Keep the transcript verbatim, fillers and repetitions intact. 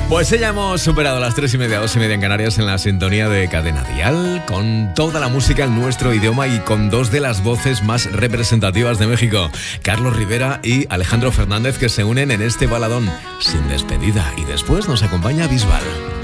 Pues ya hemos superado las tres y media, dos y media en Canarias en la sintonía de Cadena Dial, con toda la música en nuestro idioma y con dos de las voces más representativas de México, Carlos Rivera y Alejandro Fernández, que se unen en este baladón sin despedida. Y después nos acompaña Bisbal.